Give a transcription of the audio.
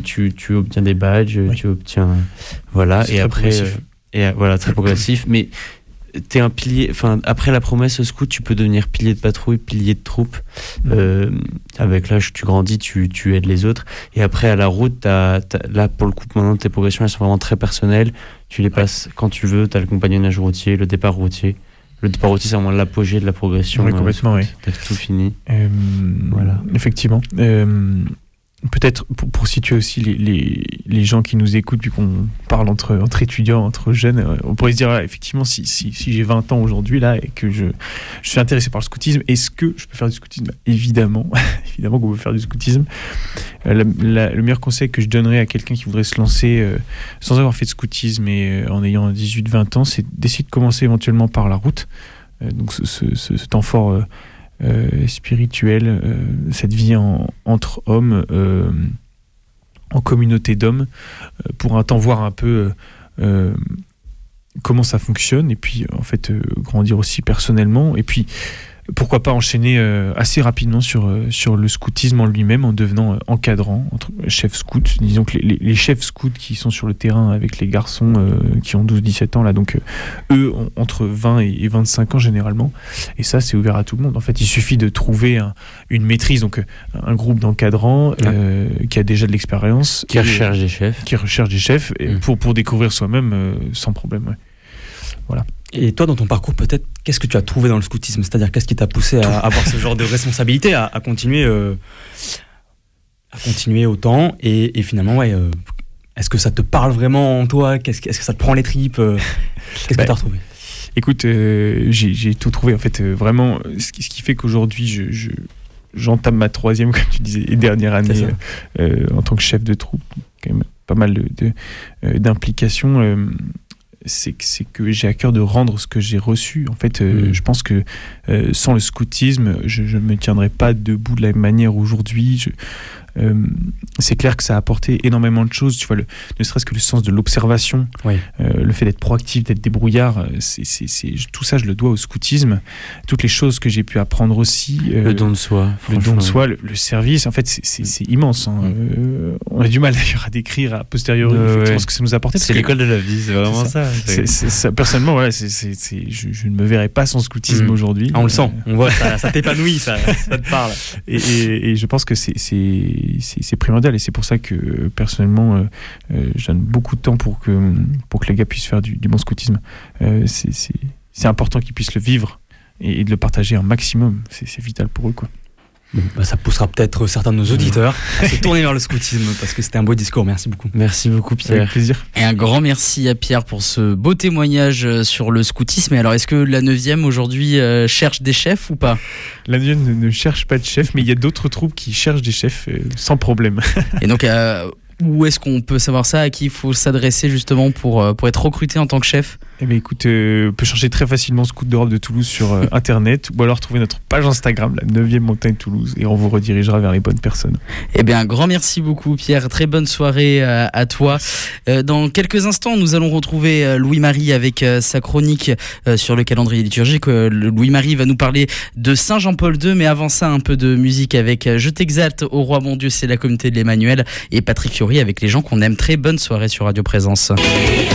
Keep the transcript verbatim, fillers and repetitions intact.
tu, tu obtiens des badges, oui. tu obtiens voilà c'est et après euh, et voilà très progressif. Mais t'es un pilier. Enfin, après la promesse au scout, tu peux devenir pilier de patrouille, pilier de troupe. Mmh. Euh, avec l'âge, tu grandis, tu, tu aides les autres. Et après, à la route, t'as, t'as, là, pour le coup, maintenant, tes progressions, elles sont vraiment très personnelles. Tu les passes ouais. quand tu veux. T'as le compagnonnage routier, le départ routier. Le départ routier, c'est vraiment l'apogée de la progression. Oui, complètement, euh, oui. T'as tout fini. Euh, voilà. Effectivement. Euh, Peut-être pour, pour situer aussi les, les, les gens qui nous écoutent, puis qu'on parle entre, entre étudiants, entre jeunes, on pourrait se dire, voilà, effectivement, si, si, si j'ai vingt ans aujourd'hui là, et que je, je suis intéressé par le scoutisme, est-ce que je peux faire du scoutisme ? Évidemment, évidemment qu'on peut faire du scoutisme. La, la, le meilleur conseil que je donnerais à quelqu'un qui voudrait se lancer euh, sans avoir fait de scoutisme et euh, en ayant dix-huit vingt ans, c'est d'essayer de commencer éventuellement par la route. Euh, donc ce, ce, ce, ce temps fort euh, Euh, spirituel, euh, cette vie en, entre hommes, euh, en communauté d'hommes, euh, pour un temps voir un peu euh, comment ça fonctionne, et puis en fait euh, grandir aussi personnellement, et puis pourquoi pas enchaîner euh, assez rapidement sur, euh, sur le scoutisme en lui-même en devenant euh, encadrant, entre, chef scout. Disons que les, les chefs scouts qui sont sur le terrain avec les garçons euh, qui ont douze dix-sept ans, là, donc euh, eux ont entre vingt et vingt-cinq ans généralement, et ça c'est ouvert à tout le monde. En fait, il suffit de trouver un, une maîtrise, donc un groupe d'encadrants euh, ouais. qui a déjà de l'expérience. Qui recherche des chefs. Qui recherche des chefs mmh. pour, pour découvrir soi-même euh, sans problème. Ouais. Voilà. Et toi, dans ton parcours, peut-être, qu'est-ce que tu as trouvé dans le scoutisme ? C'est-à-dire, qu'est-ce qui t'a poussé à avoir ce genre de responsabilité, à, à continuer, euh, à continuer autant et, et finalement, ouais, euh, est-ce que ça te parle vraiment en toi ? Qu'est-ce, Est-ce que ça te prend les tripes ? Qu'est-ce bah, que tu as retrouvé ? Écoute, euh, j'ai, j'ai tout trouvé. En fait, euh, vraiment, ce qui, ce qui fait qu'aujourd'hui, je, je, j'entame ma troisième, comme tu disais, et dernière année euh, en tant que chef de troupe. Quand même pas mal de, de, euh, d'implications. Euh, C'est que, c'est que j'ai à cœur de rendre ce que j'ai reçu. En fait, euh, mmh. je pense que euh, sans le scoutisme, je ne me tiendrais pas debout de la même manière aujourd'hui. Je, euh, c'est clair que ça a apporté énormément de choses. Tu vois, le, ne serait-ce que le sens de l'observation, oui. euh, le fait d'être proactif, d'être débrouillard, c'est, c'est, c'est, tout ça, je le dois au scoutisme. Toutes les choses que j'ai pu apprendre aussi. Euh, le don de soi. Le don de soi, le, le service. En fait, c'est, c'est, c'est immense. Hein. Mmh. Euh, on a du mal d'ailleurs à décrire a posteriori euh, ouais. ce que ça nous a apporté. C'est l'école de la vie, c'est vraiment c'est ça. ça. C'est, c'est, ça, personnellement, voilà, c'est, c'est, c'est, je, je ne me verrais pas sans scoutisme mmh. aujourd'hui. Ah, on le sent, on voit, ça, ça t'épanouit, ça, ça te parle. Et, et, et je pense que c'est, c'est, c'est, c'est primordial, et c'est pour ça que personnellement, euh, euh, je donne beaucoup de temps pour que, pour que les gars puissent faire du, du bon scoutisme. Euh, c'est, c'est, c'est important qu'ils puissent le vivre et, et de le partager un maximum. C'est, c'est vital pour eux, quoi. Bon, bah ça poussera peut-être certains de nos auditeurs à se tourner vers le scoutisme, parce que c'était un beau discours. Merci beaucoup. Merci beaucoup, Pierre. Avec plaisir. Et un grand merci à Pierre pour ce beau témoignage sur le scoutisme. Et alors, est-ce que la neuvième aujourd'hui euh, cherche des chefs ou pas ? La neuvième ne, ne cherche pas de chefs, mais il y a d'autres troupes qui cherchent des chefs euh, sans problème. Et donc, euh, où est-ce qu'on peut savoir ça ? À qui il faut s'adresser justement pour, pour être recruté en tant que chef ? Eh bien, écoute, euh, on peut chercher très facilement Scout d'Europe de Toulouse sur euh, Internet, ou alors trouver notre page Instagram, la neuvième montagne Toulouse, et on vous redirigera vers les bonnes personnes. Eh bien, un grand merci beaucoup, Pierre. Très bonne soirée euh, à toi. Euh, dans quelques instants, nous allons retrouver euh, Louis-Marie avec euh, sa chronique euh, sur le calendrier liturgique. Euh, Louis-Marie va nous parler de Saint Jean-Paul deux, mais avant ça, un peu de musique avec euh, Je t'exalte, ô roi mon Dieu, c'est la communauté de l'Emmanuel, et Patrick Fiori avec les gens qu'on aime. Très bonne soirée sur Radio Présence.